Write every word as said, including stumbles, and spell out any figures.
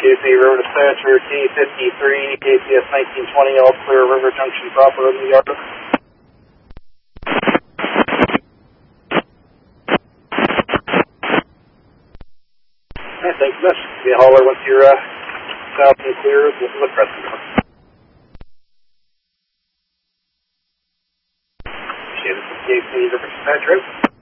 K C River Dispatcher, T fifty-three, K C S nineteen twenty, all clear River Junction proper in the yard. Alright, thanks much. Be a hauler once you're uh, south and clear with the Crescent River. Appreciate it. K C River Dispatcher.